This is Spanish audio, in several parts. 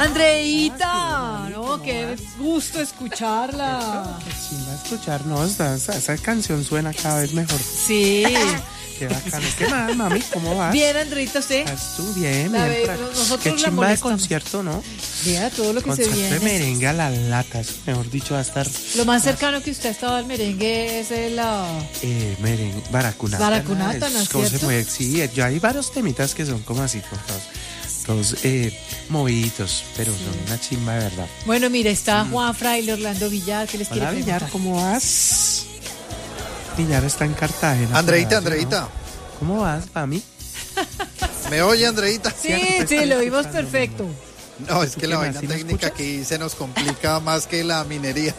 Andreita, no, qué gusto escucharla. Qué chimba escucharnos, esa canción suena cada vez mejor. Sí. Qué bacano. ¿Qué más, mami? ¿Cómo vas? Bien, Andreita, ¿usted? ¿Estás tú? Bien, La bien. ve- nosotros Qué la chimba de molestamos. concierto, ¿no? Vea todo lo que se Concierto de viene. merengue a la lata, eso, mejor dicho, va a estar Lo más cercano que usted ha estado al merengue es merengue, baracunata. Baracunata, ¿no es ¿Cómo se cierto? mueve? Sí, yo hay varios temitas que son como así, todos moviditos, pero son una chimba de verdad. Bueno, mire, está Juan Fraile, Orlando Villar, ¿qué les Hola, quiere Villar, preguntar? ¿cómo vas? Villar está en Cartagena. Andreita, por allá, ¿no? Andreita. ¿Cómo vas, mami? ¿Me oye, Andreita? Sí, sí, lo vimos perfecto. No, es que la qué vaina más? ¿Sí me técnica escuchas? aquí se nos complica más que la minería.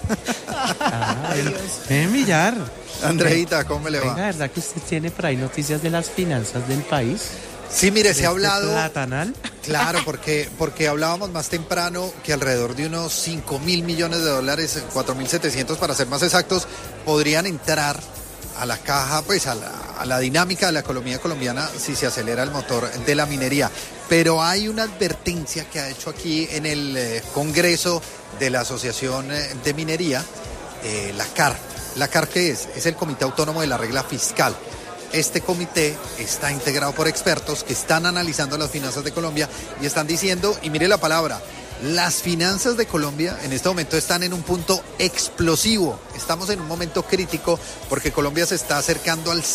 Ven, Villar. Andreita, ¿cómo le Venga, va? ¿verdad que usted tiene por ahí noticias de las finanzas del país? Sí, mire, se ¿De ha este hablado, platanal? claro, porque hablábamos más temprano que alrededor de unos 5.000 millones de dólares, 4.700 para ser más exactos, podrían entrar a la caja, pues a la dinámica de la economía colombiana si se acelera el motor de la minería. Pero hay una advertencia que ha hecho aquí en el Congreso de la Asociación de Minería, la CAR. ¿La CAR qué es? Es el Comité Autónomo de la Regla Fiscal. Este comité está integrado por expertos que están analizando las finanzas de Colombia y están diciendo, y mire la palabra, las finanzas de Colombia en este momento están en un punto explosivo. Estamos en un momento crítico porque Colombia se está acercando al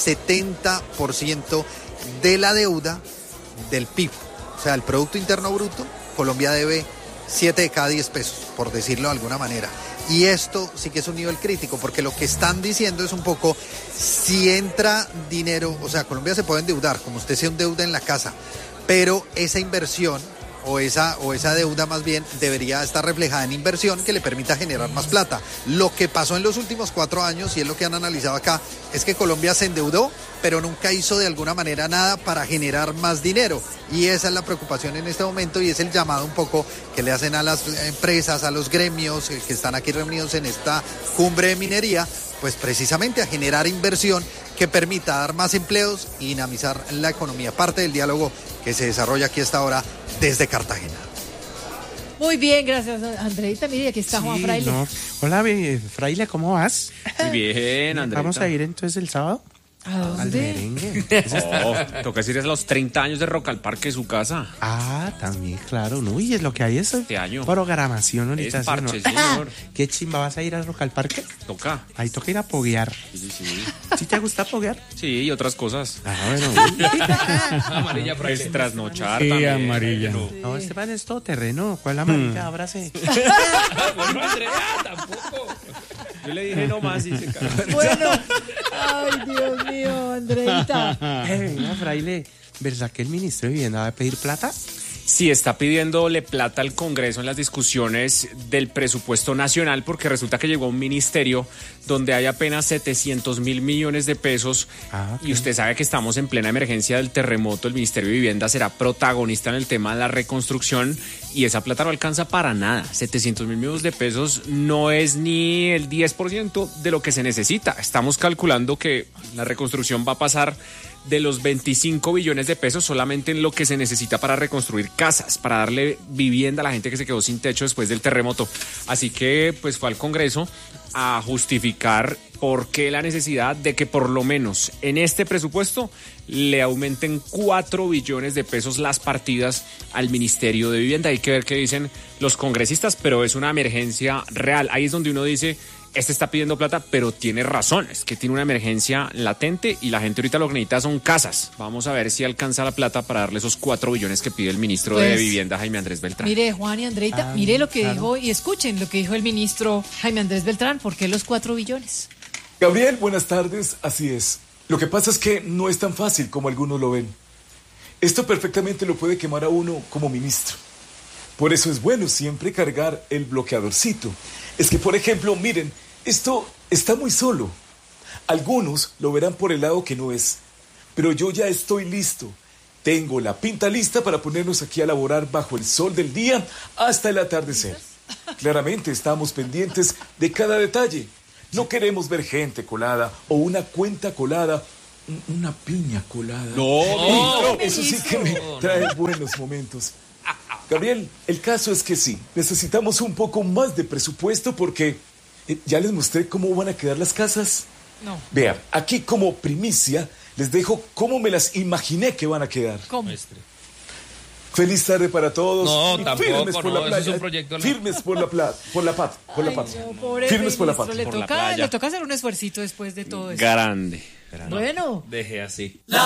70% de la deuda del PIB. O sea, el Producto Interno Bruto, Colombia debe 7 de cada 10 pesos, por decirlo de alguna manera. Y esto sí que es un nivel crítico, porque lo que están diciendo es un poco, si entra dinero, o sea, Colombia se puede endeudar, como usted se endeuda en la casa, pero esa inversión o esa deuda más bien debería estar reflejada en inversión que le permita generar más plata. Lo que pasó en los últimos 4 años, y es lo que han analizado acá, es que Colombia se endeudó, pero nunca hizo de alguna manera nada para generar más dinero. Y esa es la preocupación en este momento y es el llamado un poco que le hacen a las empresas, a los gremios que están aquí reunidos en esta cumbre de minería, pues precisamente a generar inversión que permita dar más empleos y dinamizar la economía. Parte del diálogo que se desarrolla aquí hasta ahora desde Cartagena. Muy bien, gracias, Andreita. Mire, aquí está Juan Sí, Fraile. no. Hola, Fraile, ¿cómo vas? Muy bien, Andreita. Vamos a ir entonces el sábado ¿A al dónde? merengue. Oh, toca decir es a los 30 años de Rock al Parque, su casa. Ah, también, claro. No, y es lo que hay es Este año. programación ahorita. Es ¿sí o no? parche, señor. ¿Qué chimba vas a ir a Rock al Parque? Toca. Ahí toca ir a poguear. Sí. ¿Sí te gusta poguear? Sí, y otras cosas. Ah, bueno. Amarilla, pues trasnochar Sí, también. amarilla. No, Esteban es todo terreno. ¿Cuál amarilla? Ábrase. Bueno, Andrea, tampoco. Yo le dije no más y se cagó. Bueno, ay, Dios mío, Andreita. Venga, Fraile, ¿verdad que el ministro de Vivienda va a pedir plata? Sí, está pidiéndole plata al Congreso en las discusiones del presupuesto nacional porque resulta que llegó a un ministerio donde hay apenas 700.000 millones de pesos y usted sabe que estamos en plena emergencia del terremoto. El Ministerio de Vivienda será protagonista en el tema de la reconstrucción y esa plata no alcanza para nada. 700.000 millones de pesos no es ni el 10% de lo que se necesita. Estamos calculando que la reconstrucción va a pasar de los 25 billones de pesos solamente en lo que se necesita para reconstruir casas, para darle vivienda a la gente que se quedó sin techo después del terremoto. Así que pues fue al Congreso a justificar por qué la necesidad de que por lo menos en este presupuesto le aumenten 4 billones de pesos las partidas al Ministerio de Vivienda. Hay que ver qué dicen los congresistas, pero es una emergencia real. Ahí es donde uno dice, este está pidiendo plata, pero tiene razón, es que tiene una emergencia latente y la gente ahorita lo que necesita son casas. Vamos a ver si alcanza la plata para darle esos 4 billones que pide el ministro de Pues, Vivienda, Jaime Andrés Beltrán. Mire, Juan y Andreita, mire lo que dijo y escuchen lo que dijo el ministro Jaime Andrés Beltrán. ¿Por qué los 4 billones? Gabriel, buenas tardes, así es. Lo que pasa es que no es tan fácil como algunos lo ven. Esto perfectamente lo puede quemar a uno como ministro. Por eso es bueno siempre cargar el bloqueadorcito. Es que, por ejemplo, miren, esto está muy solo. Algunos lo verán por el lado que no es. Pero yo ya estoy listo. Tengo la pinta lista para ponernos aquí a laborar bajo el sol del día hasta el atardecer. Claramente estamos pendientes de cada detalle. No queremos ver gente colada o una cuenta colada, una piña colada. No, Eso sí que me trae buenos momentos. Gabriel, el caso es que sí, necesitamos un poco más de presupuesto porque ya les mostré cómo van a quedar las casas. No. Vean, aquí como primicia les dejo cómo me las imaginé que van a quedar. ¿Cómo? Feliz tarde para todos. No, y tampoco, firmes por la no, playa. eso es un proyecto, no. Firmes por la paz. Ay, no, pobre Firmes por la ministro, paz. le Por la toca, playa. le toca hacer un esfuercito después de todo eso. Grande. Bueno. Deje así. La